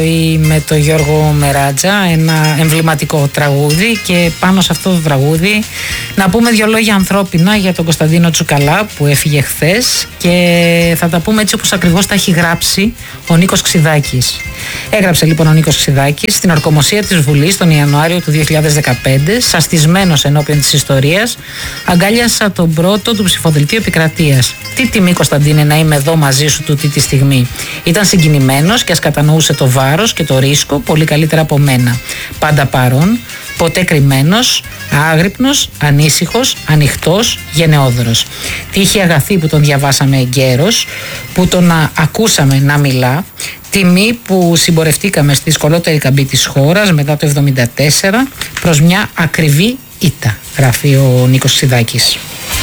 με τον Γιώργο Μεράτζα, ένα εμβληματικό τραγούδι, και πάνω σε αυτό το τραγούδι να πούμε δύο λόγια ανθρώπινα για τον Κωνσταντίνο Τσουκαλά που έφυγε χθες, και θα τα πούμε έτσι όπως ακριβώς τα έχει γράψει ο Νίκος Ξιδάκης. Έγραψε λοιπόν ο Νίκος Ξιδάκης στην ορκομοσία της Βουλής τον Ιανουάριο του 2015, σαστισμένος ενώπιον της ιστορίας, αγκάλιασα τον πρώτο του ψηφοδελτίου επικρατείας. Τι τιμή, Κωνσταντίνε, να είμαι εδώ μαζί σου τούτη τη στιγμή. Ήταν συγκινημένος και ας κατανοούσε το βάρος και το ρίσκο πολύ καλύτερα από μένα. Πάντα παρόν, ποτέ κρυμμένος, άγρυπνος, ανήσυχος, ανοιχτός, γενναιόδωρος. Τύχη αγαθή που τον διαβάσαμε εγκαίρος, που τον ακούσαμε να μιλά. Τιμή που συμπορευτήκαμε στη δυσκολότερη καμπή της χώρας μετά το 1974 προς μια ακριβή ήττα, γράφει ο Νίκος Ξιδάκης.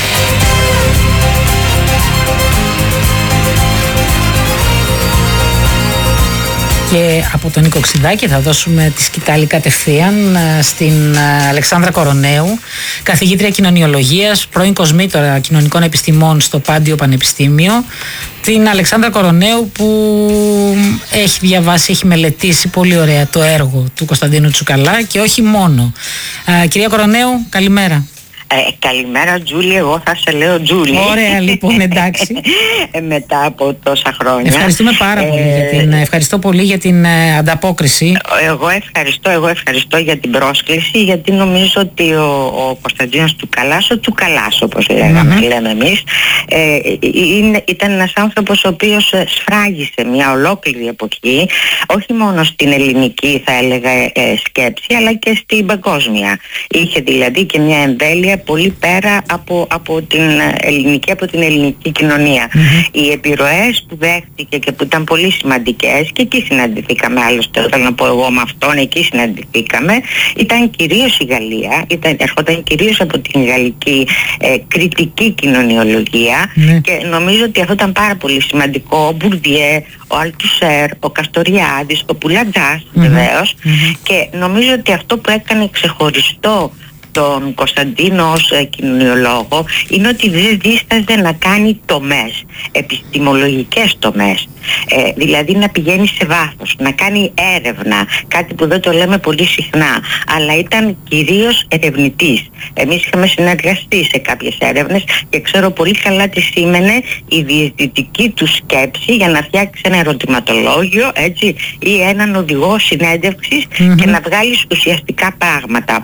Και από τον Νίκο Ξιδάκη θα δώσουμε τη σκητάλη κατευθείαν στην Αλεξάνδρα Κορονέου, καθηγήτρια κοινωνιολογίας, πρώην κοσμήτωρα κοινωνικών επιστημών στο Πάντιο Πανεπιστήμιο. Την Αλεξάνδρα Κορονέου που έχει διαβάσει, έχει μελετήσει πολύ ωραία το έργο του Κωνσταντίνου Τσουκαλά και όχι μόνο. Κυρία Κορονέου, καλημέρα. Καλημέρα Τζούλη, εγώ θα σε λέω Τζούλη. Ωραία λοιπόν, εντάξει. Μετά από τόσα χρόνια. Ευχαριστούμε πάρα πολύ ευχαριστώ πολύ για την ανταπόκριση. Εγώ ευχαριστώ για την πρόσκληση, γιατί νομίζω ότι ο Κωνσταντίνος Τσουκαλάς, ο Τσουκαλάς όπως λέμε εμείς, ήταν ένας άνθρωπος ο οποίος σφράγισε μια ολόκληρη εποχή, όχι μόνο στην ελληνική θα έλεγα σκέψη, αλλά και στην παγκόσμια. Είχε δηλαδή και μια εμβέλεια πολύ πέρα από την ελληνική κοινωνία. Οι επιρροές που δέχτηκε και που ήταν πολύ σημαντικές, και εκεί συναντηθήκαμε, άλλωστε θέλω να πω εγώ με αυτόν, εκεί συναντηθήκαμε, ήταν κυρίως η Γαλλία, ερχόταν κυρίως από την γαλλική κριτική κοινωνιολογία, και νομίζω ότι αυτό ήταν πάρα πολύ σημαντικό. Ο Μπουρδιέ, ο Αλτουσέρ, ο Καστοριάδης, ο Πουλατζάς βεβαίως, και νομίζω ότι αυτό που έκανε ξεχωριστό τον Κωνσταντίνο ως κοινωνιολόγο είναι ότι δεν δίσταζε να κάνει τομές, επιστημολογικές τομές, δηλαδή να πηγαίνει σε βάθος, να κάνει έρευνα, κάτι που δεν το λέμε πολύ συχνά, αλλά ήταν κυρίως ερευνητής. Εμείς είχαμε συνεργαστεί σε κάποιες έρευνες και ξέρω πολύ καλά τι σήμαινε η διαισθητική του σκέψη για να φτιάξει ένα ερωτηματολόγιο, έτσι, ή έναν οδηγό συνέντευξης και να βγάλεις ουσιαστικά πράγματα.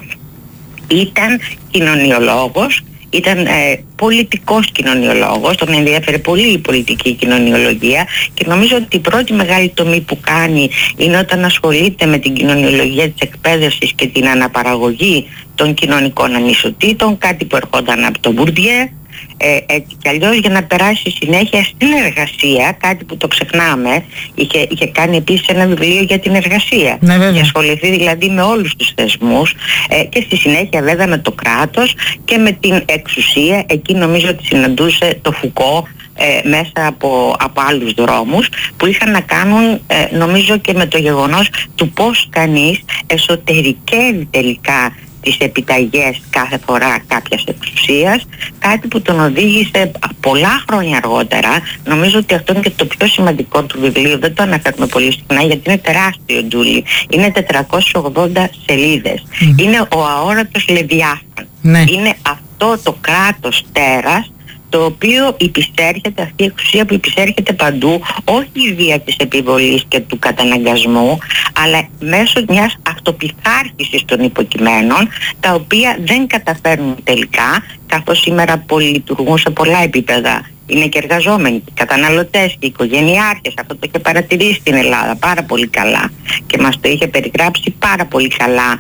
Ήταν κοινωνιολόγος, ήταν πολιτικός κοινωνιολόγος, τον ενδιαφέρε πολύ η πολιτική κοινωνιολογία, και νομίζω ότι η πρώτη μεγάλη τομή που κάνει είναι όταν ασχολείται με την κοινωνιολογία της εκπαίδευσης και την αναπαραγωγή των κοινωνικών ανισοτήτων, κάτι που ερχόταν από τον Μπουρδιέ, έτσι κι αλλιώς, για να περάσει συνέχεια στην εργασία, κάτι που το ξεχνάμε. Είχε κάνει επίσης ένα βιβλίο για την εργασία, και ασχοληθεί δηλαδή με όλους τους θεσμούς, και στη συνέχεια βέβαια με το κράτος και με την εξουσία. Εκεί νομίζω ότι συναντούσε το Φουκώ μέσα από άλλους δρόμους που είχαν να κάνουν νομίζω και με το γεγονός του πώς κανείς εσωτερικεύει τελικά τις επιταγές κάθε φορά κάποιας εξουσίας, κάτι που τον οδήγησε πολλά χρόνια αργότερα. Νομίζω ότι αυτό είναι και το πιο σημαντικό του βιβλίου, δεν το αναφέρουμε πολύ συχνά γιατί είναι τεράστιο, Τζούλη, είναι 480 σελίδες. Είναι ο αόρατος Λεβιάθαν. Είναι αυτό το κράτος τέρας το οποίο υπησέρχεται, αυτή η εξουσία που υπησέρχεται παντού, όχι δια της επιβολής και του καταναγκασμού, αλλά μέσω μιας αυτοπιθάρχησης των υποκειμένων, τα οποία δεν καταφέρνουν τελικά, καθώς σήμερα πολυλειτουργούν σε πολλά επίπεδα. Είναι και εργαζόμενοι, και καταναλωτές και οικογενειάρχες. Αυτό το είχε παρατηρήσει στην Ελλάδα πάρα πολύ καλά και μας το είχε περιγράψει πάρα πολύ καλά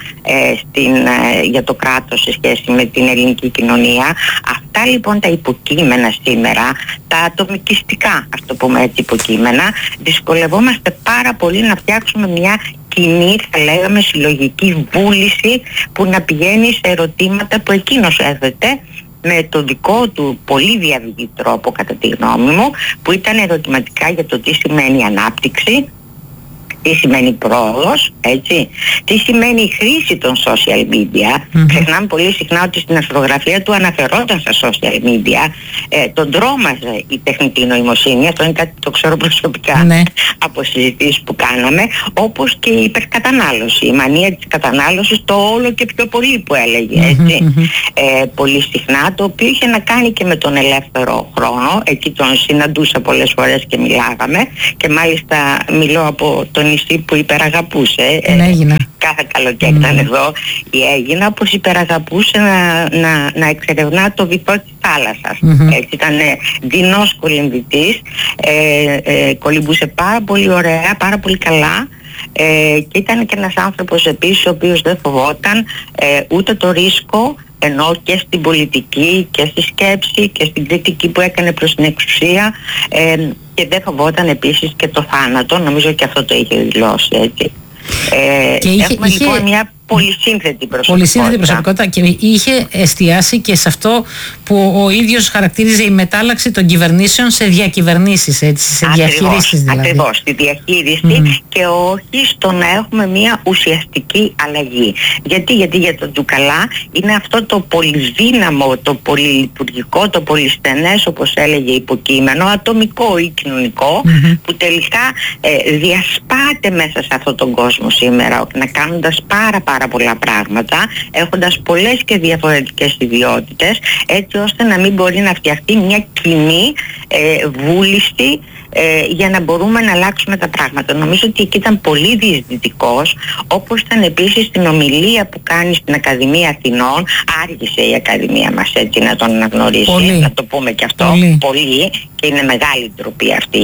για το κράτος σε σχέση με την ελληνική κοινωνία. Αυτά λοιπόν τα υποκείμενα σήμερα, τα ατομικιστικά, ας το πούμε έτσι, υποκείμενα, δυσκολευόμαστε πάρα πολύ να φτιάξουμε μια κοινή, θα λέγαμε, συλλογική βούληση που να πηγαίνει σε ερωτήματα που εκείνος έθετε με το δικό του πολύ διαβηγή τρόπο, κατά τη γνώμη μου, που ήταν ερωτηματικά για το τι σημαίνει ανάπτυξη, τι σημαίνει πρόοδος, έτσι. Τι σημαίνει η χρήση των social media. Ξεχνάμε πολύ συχνά ότι στην αρθρογραφία του αναφερόταν στα social media. Τον τρόμαζε η τεχνητή νοημοσύνη, αυτό είναι κάτι που το ξέρω προσωπικά από συζητήσεις που κάναμε, όπως και η υπερκατανάλωση, η μανία της κατανάλωσης, το όλο και πιο πολύ που έλεγε, έτσι. Πολύ συχνά, το οποίο είχε να κάνει και με τον ελεύθερο χρόνο. Εκεί τον συναντούσα πολλές φορές και μιλάγαμε, και μάλιστα μιλώ από το νησί που υπεραγαπούσε. Κάθε καλοκαίρι ήταν εδώ η Αίγινα, όπως υπεραγαπούσε να εξερευνά το βυθό της θάλασσας. Έτσι, ήταν δεινός κολυμβητής, κολυμπούσε πάρα πολύ ωραία, πάρα πολύ καλά, και ήταν και ένας άνθρωπος επίσης ο οποίος δεν φοβόταν ούτε το ρίσκο, ενώ και στην πολιτική και στη σκέψη και στην κριτική που έκανε προς την εξουσία, και δεν φοβόταν επίσης και το θάνατο. Νομίζω και αυτό το είχε δηλώσει, έτσι. Έχουμε λοιπόν μια πολυσύνθετη προσωπικότητα. Και είχε εστιάσει και σε αυτό που ο ίδιος χαρακτήριζε η μετάλλαξη των κυβερνήσεων σε διακυβερνήσεις, έτσι, σε διαχείριση δηλαδή. Ακριβώς, τη διαχείριση και όχι στο να έχουμε μια ουσιαστική αλλαγή. Γιατί για τον Τσουκαλά είναι αυτό το πολυδύναμο, το πολυλειτουργικό, το πολυστενές, όπως έλεγε, υποκείμενο, ατομικό ή κοινωνικό, που τελικά διασπάται μέσα σε αυτόν τον κόσμο σήμερα, να κάνοντας πάρα πολλά πράγματα, έχοντας πολλές και διαφορετικές ιδιότητες, έτσι ώστε να μην μπορεί να φτιαχτεί μια κοινή βούληση για να μπορούμε να αλλάξουμε τα πράγματα. Νομίζω ότι εκεί ήταν πολύ διεισδυτικός, όπως ήταν επίσης στην ομιλία που κάνει στην Ακαδημία Αθηνών. Άργησε η Ακαδημία μας, έτσι, να τον αναγνωρίσει, να το πούμε και αυτό, πολύ, και είναι μεγάλη ντροπή αυτή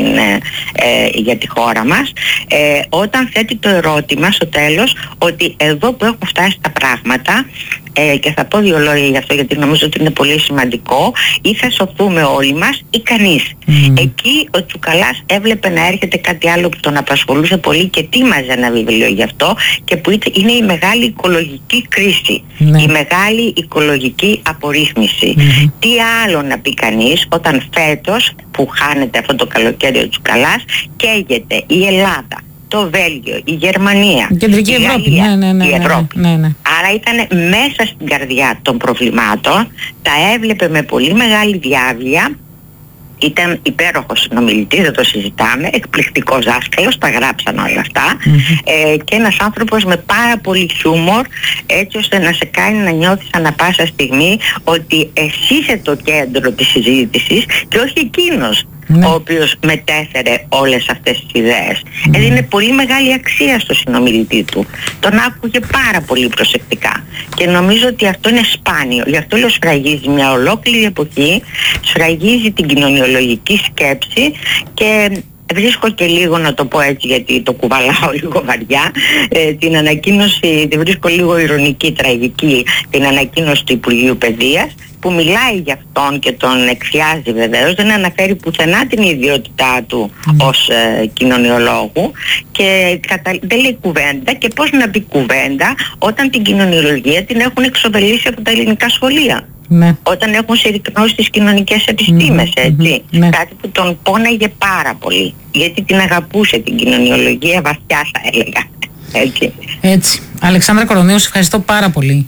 για τη χώρα μας, όταν θέτει το ερώτημα στο τέλος ότι εδώ που έχουν φτάσει τα πράγματα, και θα πω δύο λόγια γι' αυτό, γιατί νομίζω ότι είναι πολύ σημαντικό, ή θα σωθούμε όλοι μας ή κανείς. Εκεί ο Τσουκαλάς έβλεπε να έρχεται κάτι άλλο που τον απασχολούσε πολύ και τίμαζε ένα βιβλίο γι' αυτό, και που είναι η μεγάλη οικολογική κρίση, η μεγάλη οικολογική απορρίθμιση. Τι άλλο να πει κανείς όταν φέτος, που χάνεται αυτό το καλοκαίρι ο Τσουκαλάς, καίγεται η Ελλάδα, το Βέλγιο, η Γερμανία, η Κεντρική Ευρώπη, η Ευρώπη. Άρα ήταν μέσα στην καρδιά των προβλημάτων, τα έβλεπε με πολύ μεγάλη διάβια, ήταν υπέροχος συνομιλητής, δεν το συζητάμε, εκπληκτικός δάσκαλος, τα γράψαν όλα αυτά, και ένας άνθρωπος με πάρα πολύ χιούμορ, έτσι ώστε να σε κάνει να νιώθεις ανά πάσα στιγμή ότι εσύ είσαι το κέντρο της συζήτησης και όχι εκείνος ο οποίος μετέφερε όλες αυτές τις ιδέες. Έδινε πολύ μεγάλη αξία στο συνομιλητή του. Τον άκουγε πάρα πολύ προσεκτικά. Και νομίζω ότι αυτό είναι σπάνιο. Γι' αυτό λέω σφραγίζει μια ολόκληρη εποχή, σφραγίζει την κοινωνιολογική σκέψη, και βρίσκω και λίγο, να το πω έτσι γιατί το κουβαλάω λίγο βαριά, την ανακοίνωση, τη βρίσκω λίγο ειρωνική, τραγική, την ανακοίνωση του Υπουργείου Παιδείας, που μιλάει για αυτόν και τον εκφιάζει βεβαίως, δεν αναφέρει πουθενά την ιδιότητά του ως κοινωνιολόγου, και δεν λέει κουβέντα. Και πώς να πει κουβέντα όταν την κοινωνιολογία την έχουν εξοβελήσει από τα ελληνικά σχολεία, όταν έχουν συρρυκνώσει τις κοινωνικές επιστήμες, έτσι. Κάτι που τον πόναγε πάρα πολύ, γιατί την αγαπούσε την κοινωνιολογία βαθιά, θα έλεγα. Έτσι. Αλεξάνδρα Κορονέου, σε ευχαριστώ πάρα πολύ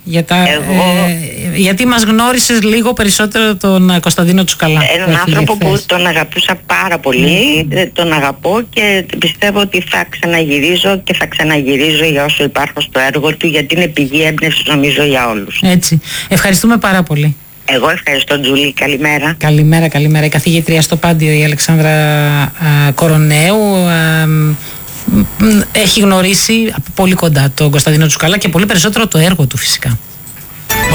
γιατί μας γνώρισες λίγο περισσότερο τον Κωνσταντίνο Τσουκαλά. Έναν άνθρωπο που τον αγαπούσα πάρα πολύ, τον αγαπώ και πιστεύω ότι θα ξαναγυρίζω και θα ξαναγυρίζω για όσο υπάρχω στο έργο του, γιατί είναι πηγή έμπνευσης, νομίζω, για όλους. Έτσι. Ευχαριστούμε πάρα πολύ. Εγώ ευχαριστώ, Τζούλη. Καλημέρα. Καλημέρα. Η καθηγήτρια στο Πάντιο, η Αλεξάνδρα Κορονέου, έχει γνωρίσει από πολύ κοντά τον Κωνσταντίνο Τσουκαλά και πολύ περισσότερο το έργο του, φυσικά.